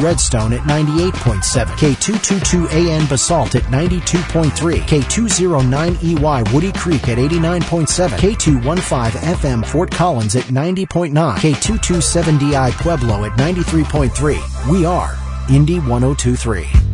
Redstone at 98.7, K222AN Basalt at 92.3, K209EY Woody Creek at 89.7, K215FM Fort Collins at 90.9, K227DI Pueblo at 93.3. We are Indy 102.3.